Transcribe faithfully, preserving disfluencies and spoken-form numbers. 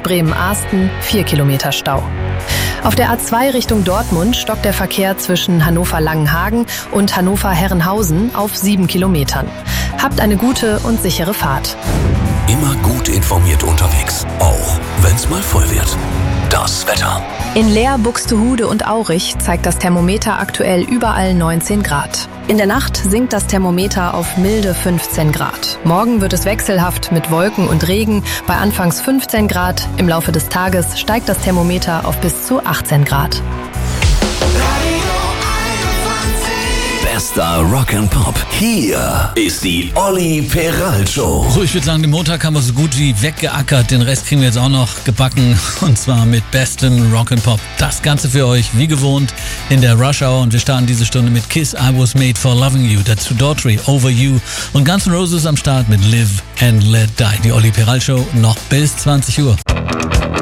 Bremen-Ahsten vier Kilometer Stau. Auf der A zwei Richtung Dortmund stockt der Verkehr zwischen Hannover-Langenhagen und Hannover-Herrenhausen auf sieben Kilometern. Habt eine gute und sichere Fahrt. Immer gut informiert unterwegs, auch wenn es mal voll wird. Das Wetter. In Leer, Buxtehude und Aurich zeigt das Thermometer aktuell überall neunzehn Grad. In der Nacht sinkt das Thermometer auf milde fünfzehn Grad. Morgen wird es wechselhaft mit Wolken und Regen bei anfangs fünfzehn Grad. Im Laufe des Tages steigt das Thermometer auf bis zu achtzehn Grad. Bester Rock and Pop. Hier ist die Olli Peral Show. So, ich würde sagen, den Montag haben wir so gut wie weggeackert. Den Rest kriegen wir jetzt auch noch gebacken. Und zwar mit bestem Rock and Pop. Das Ganze für euch, wie gewohnt, in der Rush Hour. Und wir starten diese Stunde mit Kiss, I Was Made for Loving You. Dazu Daughtry, Over You. Und Guns N' Roses am Start mit Live and Let Die. Die Olli Peral Show noch bis zwanzig Uhr.